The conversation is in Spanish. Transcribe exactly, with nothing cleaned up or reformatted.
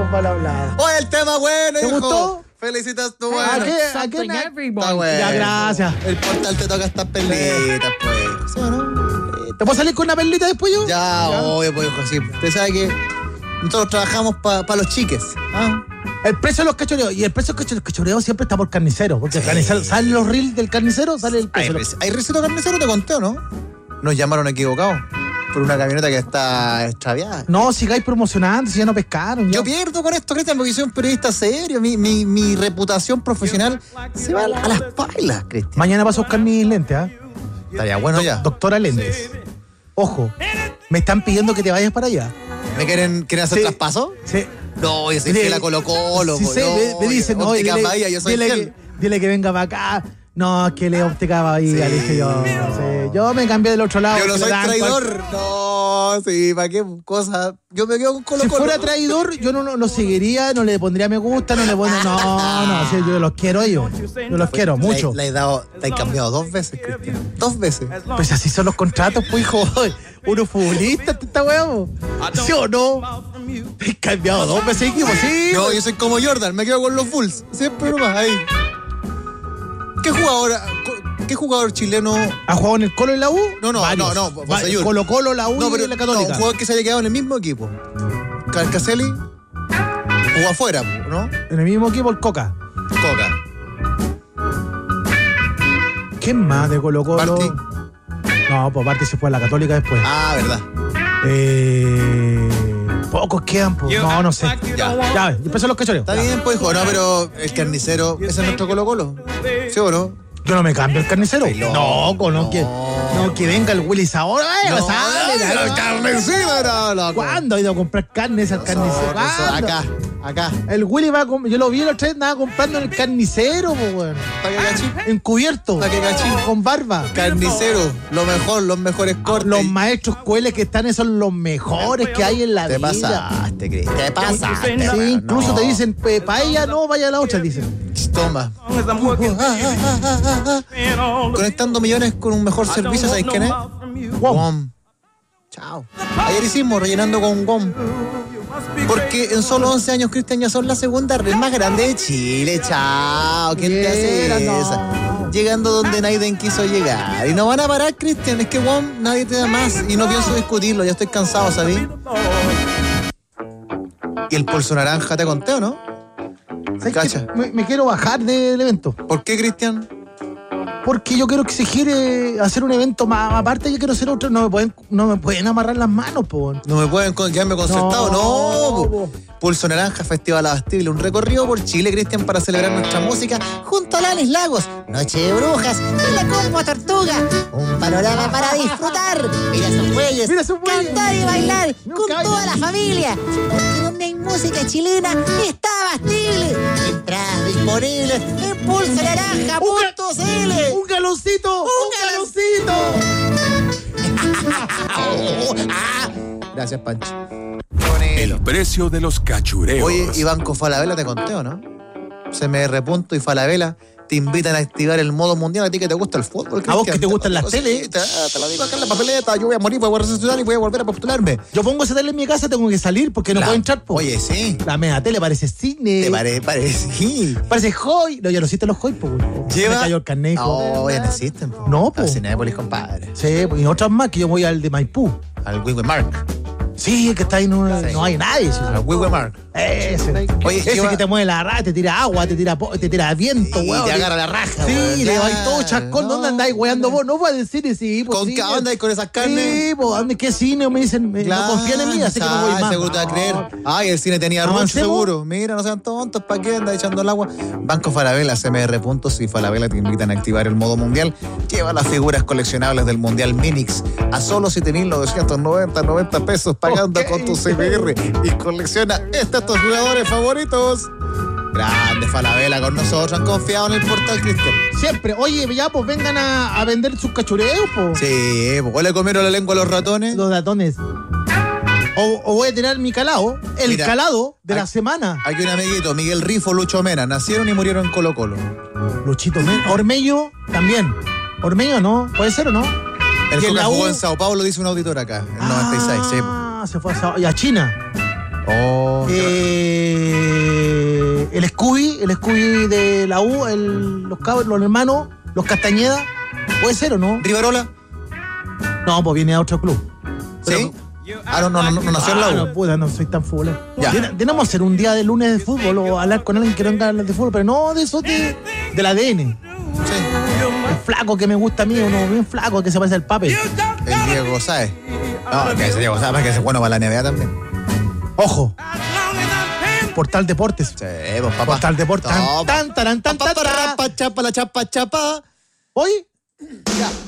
mal hablado. Oye, el tema bueno, ¿Te hijo. gustó? Felicitas tú, ¿A bueno. qué? ¿A qué? Something na- everyone. Está bueno. Ya, gracias. El portal te toca estas perlitas, pues. ¿Sí o no? ¿Te puedo salir con una perlita después yo? Ya, obvio, pues, hijo, sí. Usted sabe que nosotros trabajamos para pa los chiques. ¿Ah? El precio de los cachureos. Y el precio de los cachureos siempre está por carnicero. Porque el Sí. carnicero, salen los reels del carnicero, sale el ¿Hay, precio. rec- ¿Hay receta carnicero? ¿Te conté o no? Nos llamaron equivocados por una camioneta que está extraviada. No, sigáis promocionando, si ya no pescaron. Ya. Yo pierdo con esto, Cristian, porque soy un periodista serio. Mi, mi, mi reputación profesional se va a, la- a las pailas, Cristian. Mañana paso a buscar mis lentes, ¿ah? Estaría bueno ya. Doctora Lentes. Ojo, me están pidiendo que te vayas para allá. ¿Me quieren, quieren hacer Sí. traspaso? Sí. No, yo soy Dile- fiel a Colo Colo. Sí, po, sí, no, me, me dicen, no, Óptica dile, Bahía, yo soy dile, fiel. que, dile que venga para acá. No, es que le óptica Bahía, Sí. le dije yo. Sí, yo me cambié del otro lado. Yo no que soy le dan traidor. No, sí, ¿para qué cosa? Yo me quedo con Colo Si Colo. fuera traidor, yo no lo seguiría, no le pondría me gusta, no le pondría. No, no, sí, yo los quiero ellos. Yo los quiero mucho. Le he dado, te he cambiado dos veces, Cristian. Dos veces. Pues así son los contratos, pues, hijo. Uno futbolista, esta huevo. ¿Sí o no? Te he cambiado dos veces equipo, sí. No, yo soy como Jordan, me quedo con los Bulls. Siempre nomás, ahí. ¿Qué jugador, qué jugador chileno? ¿Ha jugado en el Colo y la U? No, no, Varios. no, no, Va- Bosellur. Colo Colo, la U No, y pero la no, Católica. un jugador que se haya quedado en el mismo equipo. Carcaselli jugó afuera, ¿no? En el mismo equipo, el Coca. Coca. ¿Quién más de Colo Colo? Barty. No, pues Barty se fue a la Católica después. Ah, verdad. Eh, pocos quedan, pues. No, no sé. Ya. Ya, empezó los cachoreos. Está bien, pues, hijo, no, pero el carnicero, ese es nuestro Colo Colo. ¿Sí o no? Yo no me cambio el carnicero. Ay, no. No, con no, No. que, no, que venga el Willy Sabor. Ay, No, sale, no, no, carnicero, no, loco. ¿Cuándo ha ido a comprar carne ese al carnicero? Eso, eso, ¿Cuándo? acá, acá. El Willy va a com- yo lo vi el otro día, andaba comprando en el carnicero, pues, weón. ¿Para qué cachín? Encubierto. Pa' que cachín. Con barba. Carnicero, lo mejor, los mejores cortes. Los maestros cueles que están, esos son los mejores que hay en la Te vida. pasaste, Cris, te pasaste. Sí, weón, incluso no. te dicen, para ella no, vaya a la otra, dicen. Toma. Conectando millones con un mejor servicio, ¿sabes quién es? WOM. Chao. Ayer hicimos rellenando con WOM. Porque en solo once años, Cristian, ya son la segunda red más grande de Chile. Chao. ¿Quién te hace Quiera, no. esa? Llegando donde nadie quiso llegar. Y no van a parar, Cristian. Es que WOM nadie te da más. Y no pienso discutirlo. Ya estoy cansado, ¿sabes? Y el pulso naranja te conté, ¿o no? ¿Sabes Cacha. qué? Me, me quiero bajar del evento. ¿Por qué, Cristian? Porque yo quiero que se quiere hacer un evento más aparte, yo quiero hacer otro. No me pueden, no me pueden amarrar las manos, po. No me pueden con- quedarme concertado, no. No, po. Pulso Naranja, Festival Abastible, un recorrido por Chile, Cristian, para celebrar nuestra música junto a Lanes Lagos, Noche de Brujas y la Combo Tortuga. Un panorama para disfrutar, mira esos bueyes, Mira esos bueyes. cantar y bailar No con caigan. toda la familia. Porque donde hay música chilena está Abastible. Entradas disponibles en pulso naranja punto c l. ¡Un galoncito! ¡Un, galoncito! Ah, gracias, Pancho. El precio de los cachureos. Oye, y Banco Falabella te conté, ¿o no? C M R Punto y Falabella te invitan a activar el modo mundial. A ti que te gusta el fútbol, A vos Cristian. que te gustan las Sí, teles. Te, te lo digo acá en la papeleta. Yo voy a morir, voy a resucitar y voy a volver a postularme. Yo pongo ese tele en mi casa, tengo que salir porque no La- puedo entrar, po. Oye, sí. La media tele parece cine. Te parece, parece. Sí. Parece Hoy. No, ya no existen los Hoy, po. Lleva. Me cayó el carnet, hijo. No, ya no existen. po. No, po. Al Cinépolis, compadre. Sí, y otras más que yo voy al de Maipú. Al Wiwe Mark. Sí, que está ahí, no, Sí. no hay nadie. sí. Al Wiwe Mark. Ese. Oye, Ese lleva- que te mueve la raja, te tira agua, te tira, po- te tira viento, Y weón. te agarra la raja, Sí, weón. le Claro. vais todo chascón. ¿Dónde No, andáis weando vos? No voy a decir sí, pues ¿Con sí, qué weón. andáis con esas carnes? Sí, pues, ¿dónde qué cine? Me dicen, me- no confían en mí, así que no voy Ay, más. seguro te va a creer. Ay, el cine tenía mucho ¿Avancemos? seguro. Mira, no sean tontos, ¿para qué anda echando el agua? Banco Falabella, C M R Puntos y Falabella te invitan a activar el modo mundial. Lleva las figuras coleccionables del Mundial Minix a solo siete mil novecientos noventa pesos pagando Ok. con tu C M R y colecciona estos tus jugadores favoritos. Grande Falabella con nosotros, han confiado en el portal, Cristian. Siempre. Oye, ya, pues vengan a, a vender sus cachureos, pues. Sí, pues le comieron la lengua a los ratones. Los ratones. O, o voy a tener mi calado, el Mira, calado de la hay- semana. Aquí un amiguito, Miguel Rifo, Lucho Mena, nacieron y murieron en Colo Colo. Luchito Men. Ormeño también. Ormeño, ¿no? ¿Puede ser o no? El Y en Coca la jugó U- en Sao Paulo, dice un auditor acá, en noventa y seis, sí. Ah, se fue a, Sao- y a China. Oh, eh, el Scooby, el Scooby de la U, el, los cabros, los hermanos, los Castañeda. ¿Puede ser o no? ¿Rivarola? No, pues viene a otro club. ¿Sí? Pero, ah, no, no, no, no nació en la ah, U. no, puta, no soy tan futbolero. Ya. Tenemos que hacer un día de lunes de fútbol o hablar con alguien que no venga a hablar de fútbol, pero no de eso de, del A D N. Sí. El flaco que me gusta a mí, uno bien flaco que se parece al Pape. El Diego Sáez. No, que ese Diego Sáez, que es bueno para la N B A también. Ojo. Portal Deportes. Sí, pues papá. Portal Deportes. No, Tan, tan, tan, tan, tan, tan. Chapa, la chapa, chapa. ¿Voy? Ya.